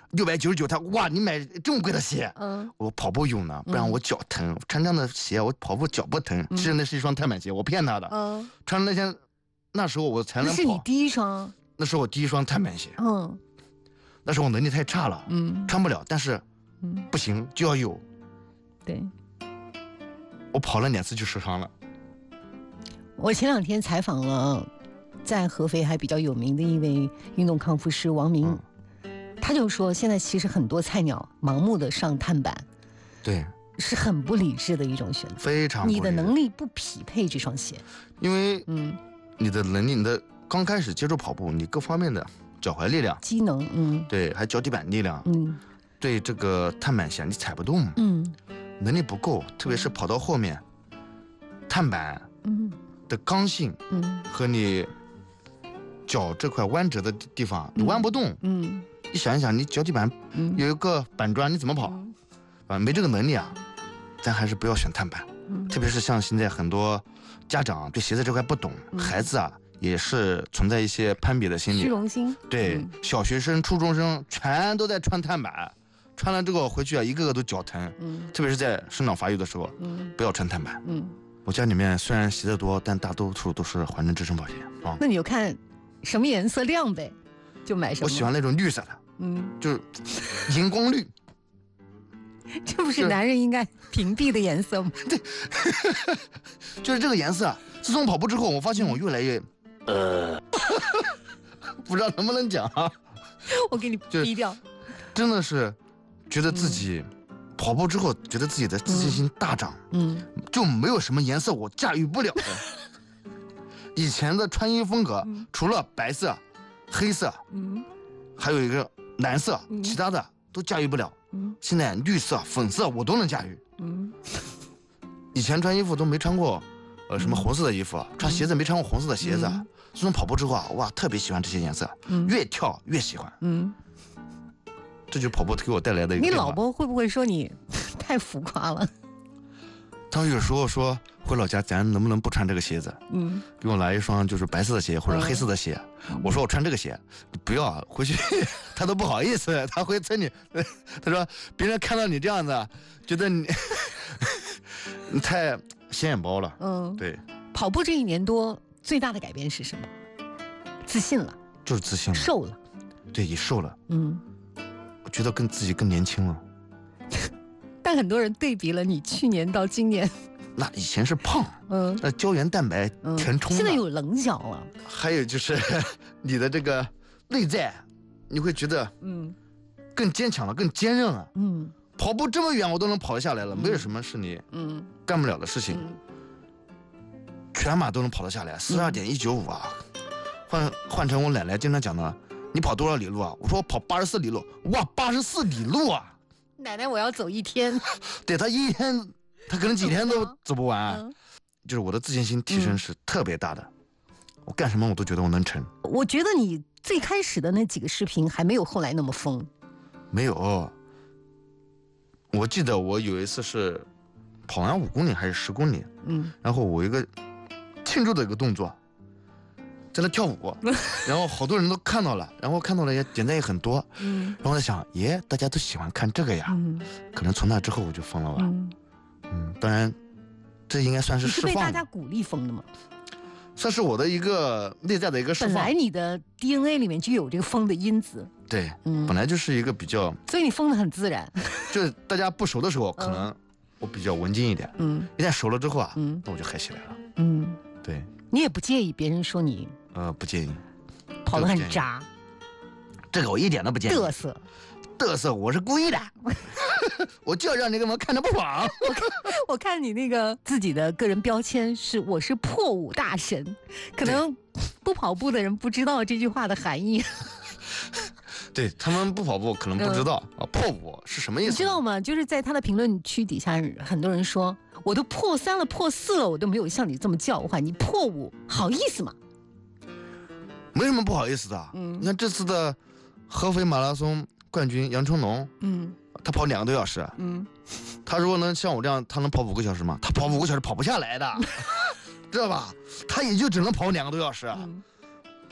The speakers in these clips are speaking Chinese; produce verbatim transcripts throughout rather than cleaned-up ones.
六百九十九，他哇，你买这么贵的鞋？ 嗯， 我跑步用呢，不然我脚疼。嗯、穿这样的鞋，我跑步脚不疼。其实那是一双碳板鞋，我骗他的。嗯，穿那些，那时候我才能跑。 那是你第一双？ 那是我第一双碳板鞋。 嗯， 那时候我能力太差了，嗯，穿不了，但是，嗯，不行就要有。 对， 我跑了两次就受伤了。 我前两天采访了在合肥还比较有名的一位运动康复师王明。嗯，他就说，现在其实很多菜鸟盲目的上碳板， 对， 是很不理智的一种选择， 非常不理智。 你的能力不匹配这双鞋， 因为嗯，你的能力，你的刚开始接触跑步，你各方面的脚踝力量、 机能，嗯， 对，还脚底板力量，嗯，对这个碳板鞋你踩不动，嗯，能力不够，特别是跑到后面，碳板嗯的刚性，嗯，和你脚这块弯折的地方，你弯不动，嗯。你想一想，你脚底板有一个板砖，你怎么跑？啊，没这个能力啊，咱还是不要选碳板。嗯、特别是像现在很多家长对鞋子这块不懂，嗯、孩子啊也是存在一些攀比的心理， 虚荣心。 对，嗯、小学生、初中生全都在穿碳板，穿了这个回去啊，一个个都脚疼。嗯，特别是在生长发育的时候，嗯，不要穿碳板。嗯，我家里面虽然鞋子多，但大多数都是环真支撑保鞋啊。 那你就看什么颜色亮呗。就买什么？ 我喜欢那种绿色的，嗯，就是荧光绿。 这不是男人应该屏蔽的颜色吗？ 对，就是这个颜色。自从跑步之后，我发现我越来越，呃，不知道能不能讲啊？ 我给你逼掉。 真的是觉得自己跑步之后，觉得自己的自信心大涨，嗯，就没有什么颜色我驾驭不了的。以前的穿衣风格，嗯、除了白色。黑色，嗯，还有一个蓝色，嗯、其他的都驾驭不了。嗯，现在绿色、粉色我都能驾驭。嗯，以前穿衣服都没穿过，呃，什么红色的衣服，嗯、穿鞋子没穿过红色的鞋子。嗯、自从跑步之后啊，哇，特别喜欢这些颜色，嗯、越跳越喜欢。嗯，这就是跑步给我带来的一个。 你老婆会不会说你太浮夸了？ 他有时候说回老家，咱能不能不穿这个鞋子？嗯，给我来一双就是白色的鞋或者黑色的鞋。嗯、我说我穿这个鞋，你不要回去，他都不好意思，他会催你。他说别人看到你这样子，觉得你你太显眼包了。嗯，对。 跑步这一年多，最大的改变是什么？自信了， 就是自信了， 瘦了。 对，也瘦了。嗯，我觉得跟自己更年轻了。 但很多人对比了你去年到今年， 那以前是胖，嗯，那胶原蛋白填充了， 现在有棱角了。 还有就是你的这个内在，你会觉得嗯更坚强了，更坚韧了。嗯，跑步这么远我都能跑得下来了，没有什么是你嗯干不了的事情。嗯、全马都能跑得下来，四十二点一九五啊！换换成我奶奶经常讲的，你跑多少里路啊？我说我跑八十四里路，哇，八十四里路啊！ 奶奶，我要走一天。 对，他一天，他可能几天都走不完。嗯、就是我的自信心提升是特别大的，嗯、我干什么我都觉得我能成。 我觉得你最开始的那几个视频还没有后来那么疯。 没有，我记得我有一次是跑完五公里还是十公里，嗯，然后我一个庆祝的一个动作，在那跳舞，然后好多人都看到了，然后看到了也点赞也很多，嗯，然后我在想，耶，大家都喜欢看这个呀，嗯，可能从那之后我就疯了吧，嗯，嗯，当然，这应该算是释放。 你是被大家鼓励疯的吗？ 算是我的一个内在的一个释放。 本来你的 D N A 里面就有这个疯的因子。 对，嗯，本来就是一个比较， 所以你疯得很自然。 就是大家不熟的时候，可能我比较文静一点，嗯，一旦熟了之后啊，嗯，那我就嗨起来了，嗯，对。 你也不介意别人说你？ 呃，不介意， 跑得很渣。 这个我一点都不介意。 嘚瑟， 嘚瑟，我是故意的，我就要让那个人看着不爽。 我看，我看你那个自己的个人标签是我是破舞大神，可能不跑步的人不知道这句话的含义。 对，他们不跑步可能不知道、嗯、啊，破五是什么意思？ 你知道吗？就是在他的评论区底下，很多人说我都破三了、破四了，我都没有像你这么叫唤，你破五好意思吗？ 没什么不好意思的。嗯，你看这次的合肥马拉松冠军杨春龙，嗯，他跑两个多小时，嗯，他如果能像我这样，他能跑五个小时吗？他跑五个小时跑不下来的，知道吧？他也就只能跑两个多小时。嗯，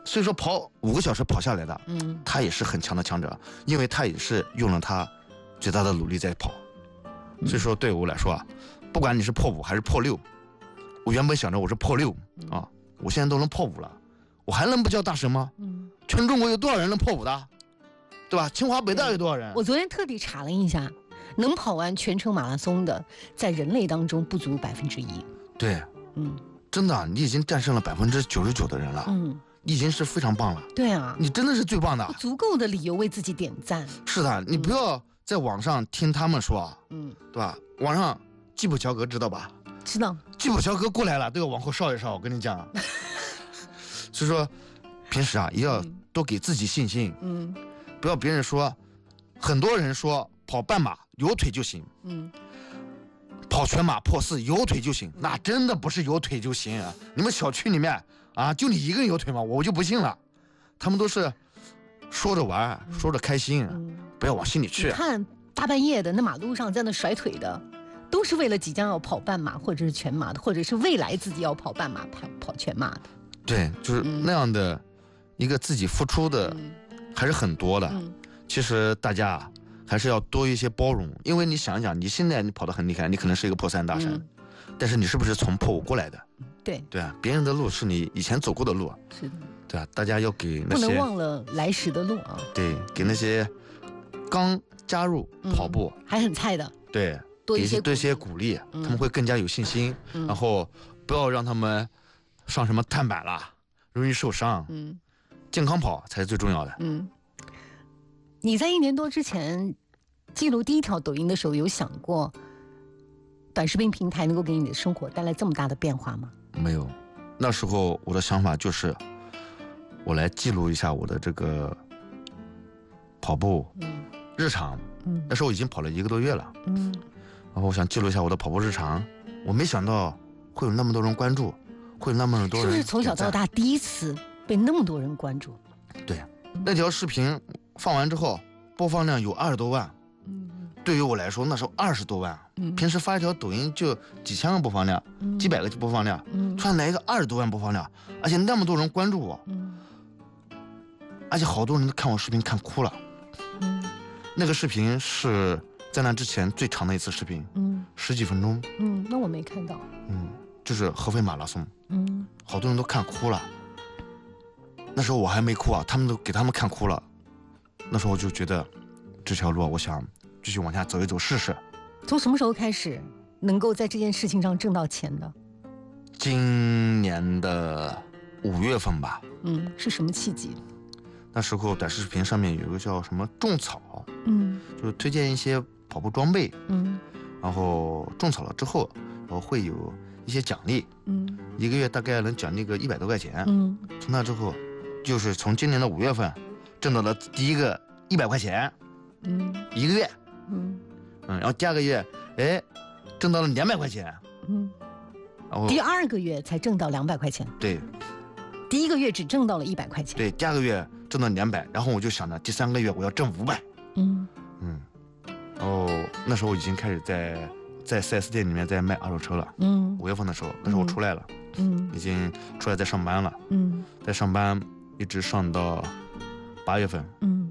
所以说跑五个小时跑下来的， 嗯， 他也是很强的强者，因为他也是用了他最大的努力在跑。所以说对我来说啊，不管你是破五还是破六，我原本想着我是破六啊，我现在都能破五了，我还能不叫大神吗？嗯，全中国有多少人能破五的？对吧？清华北大有多少人？ 我昨天特地查了一下，能跑完全程马拉松的，在人类当中不足百分之一。 对， 嗯， 真的，你已经战胜了百分之九十九的人了。嗯。你已经是非常棒了， 对啊， 你真的是最棒的， 足够的理由为自己点赞。 是的，你不要在网上听他们说，嗯，对吧？网上基普乔格知道吧？ 知道。 基普乔格过来了都要往后稍一稍，我跟你讲。所以说，平时啊也要多给自己信心，嗯，不要别人说，很多人说跑半马有腿就行，嗯，跑全马破四有腿就行，那真的不是有腿就行啊！你们小区里面。啊，就你一个人有腿吗？我就不信了，他们都是说着玩，嗯、说着开心，嗯、不要往心里去。 你看大半夜的那马路上在那甩腿的，都是为了即将要跑半马或者是全马的，或者是未来自己要跑半马、跑跑全马的。 对，就是那样的一个自己付出的、嗯、还是很多的。嗯、其实大家还是要多一些包容，因为你想一想，你现在你跑得很厉害，你可能是一个破三大神，嗯、但是你是不是从破五过来的？ 对对啊，别人的路是你以前走过的路， 是的， 对啊，大家要给那些不能忘了来时的路啊。 对，给那些刚加入跑步、 嗯、还很菜的， 对， 多一些多一些鼓励，嗯、他们会更加有信心。嗯、然后不要让他们上什么碳板了，容易受伤。嗯，健康跑才是最重要的。 嗯，你在一年多之前记录第一条抖音的时候，有想过短视频平台能够给你的生活带来这么大的变化吗？ 没有，那时候我的想法就是，我来记录一下我的这个跑步、嗯、日常。嗯，那时候已经跑了一个多月了。嗯，然后我想记录一下我的跑步日常。我没想到会有那么多人关注，会有那么多人。 是不是从小到大第一次被那么多人关注？ 对，那条视频放完之后，播放量有二十多万。对于我来说，那时候二十多万，嗯、平时发一条抖音就几千个播放量，嗯、几百个播放量，嗯、突然来一个二十多万播放量，而且那么多人关注我，嗯、而且好多人都看我视频看哭了。嗯、那个视频是在那之前最长的一次视频，嗯、十几分钟。 嗯，那我没看到。 嗯，就是合肥马拉松，嗯，好多人都看哭了。那时候我还没哭啊，他们都给他们看哭了。那时候我就觉得这条路，我想继续往下走一走试试。 从什么时候开始能够在这件事情上挣到钱的？ 今年的五月份吧。 嗯，是什么契机？ 那时候短视频上面有一个叫什么种草，嗯，就是推荐一些跑步装备，嗯，然后种草了之后，然后会有一些奖励，嗯，一个月大概能奖励个一百多块钱，嗯，从那之后，就是从今年的五月份，挣到了第一个一百块钱，嗯，一个月。嗯嗯，然后第二个月，哎，挣到了两百块钱。嗯，然后第二个月才挣到两百块钱。 对， 第一个月只挣到了一百块钱。 对，第二个月挣到两百，然后我就想着第三个月我要挣五百。嗯嗯，然后那时候已经开始在在 四 S 店里面在卖二手车了。嗯，五月份的时候，那时候我出来了。嗯，已经出来在上班了。嗯，在上班一直上到八月份。嗯，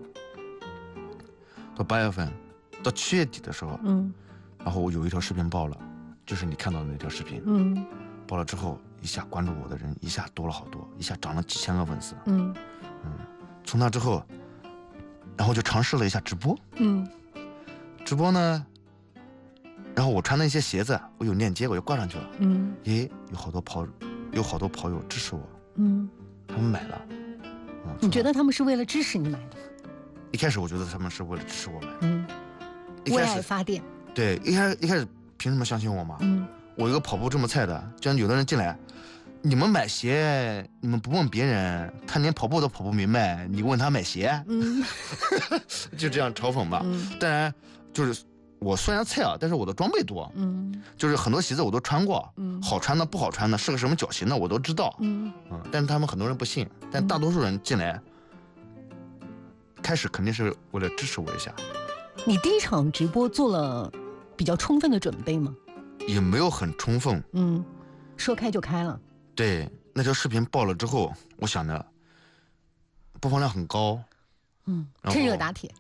到八月份。到七月底的时候，嗯，然后我有一条视频爆了，就是你看到的那条视频，嗯，爆了之后，一下关注我的人一下多了好多，一下涨了几千个粉丝，嗯嗯，从那之后，然后就尝试了一下直播，嗯，直播呢，然后我穿的一些鞋子，我有链接，我就挂上去了，嗯，诶，有好多跑，有好多跑友支持我，嗯，他们买了， 嗯，你觉得他们是为了支持你买的？ 一开始我觉得他们是为了支持我买的，嗯。 为爱发电， 对，一开始一开始凭什么相信我嘛？嗯，我一个跑步这么菜的，就像有的人进来，你们买鞋，你们不问别人，他连跑步都跑不明白，你问他买鞋，嗯，就这样嘲讽吧。嗯、当然，就是我虽然菜啊，但是我的装备多，嗯，就是很多鞋子我都穿过，嗯，好穿的不好穿的，是个什么脚型的我都知道，嗯嗯，但是他们很多人不信，但大多数人进来，嗯、开始肯定是为了支持我一下。 你第一场直播做了比较充分的准备吗？ 也没有很充分。 嗯，说开就开了。 对，那条视频爆了之后，我想着播放量很高。 嗯，趁热打铁。